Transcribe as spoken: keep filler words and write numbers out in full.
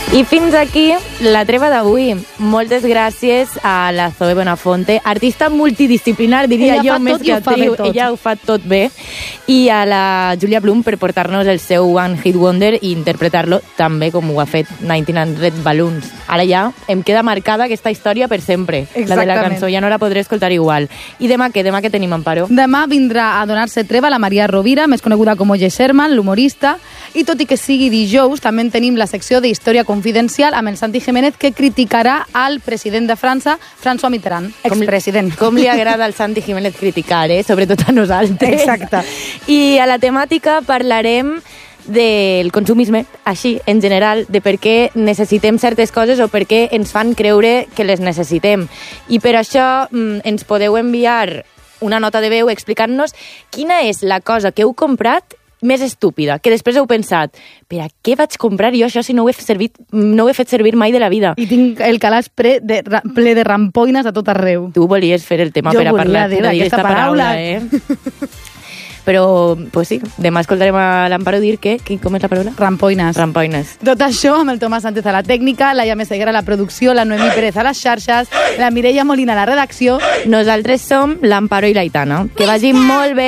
I fins aquí la treva d'avui. Moltes gràcies a la Zoe Bonafonte, artista multidisciplinar, diria jo, més que actriu. Ella ho fa tot bé. I a la Julia Blum per portar-nos el seu One Hit Wonder i interpretar-lo també com ho ha fet nineteen hundred Balloons. Ara ja em queda marcada aquesta història per sempre. Exactament. La de la cançó, ja no la podré escoltar igual. I demà què? Demà què tenim, Amparo? Demà vindrà a donar-se treva la Maria Rovira, més coneguda com Oye Sherman, l'humorista, i tot i que sigui dijous, també tenim la secció d'Història Confidencial amb el Santi Jiménez, que criticarà al president de França, François Mitterrand, expresident. Com, com li agrada al Santi Jiménez criticar, eh? Sobretot a nosaltres. Exacte. I a la temàtica parlarem del consumisme, així, en general, de per què necessitem certes coses o per què ens fan creure que les necessitem. I per això mm, ens podeu enviar una nota de veu explicant-nos quina és la cosa que heu comprat més estúpida, que després heu pensat, per a què vaig comprar jo això si no ho he, servit, no ho he fet servir mai de la vida? I tinc el calaix ple de, ple de rampoines a tot arreu. Tu volies fer el tema jo per a parlar de dir aquesta paraula, paraula eh? Però, pues sí, demà escoltarem a l'Amparo dir que, que... Com és la paraula? Rampoines. Rampoines. Tot això amb el Tomàs Sánchez a la tècnica, la Laia Meseguera a la producció, la Noemí Pérez a les xarxes, la Mireia Molina a la redacció. Nosaltres som l'Amparo i l'Aitana. Que vagi molt bé.